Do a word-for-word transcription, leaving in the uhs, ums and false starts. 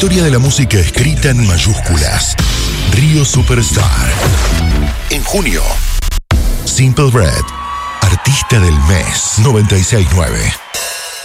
historia de la música escrita en mayúsculas. Río Superstar. En junio, Simple Red, artista del mes noventa y seis nueve.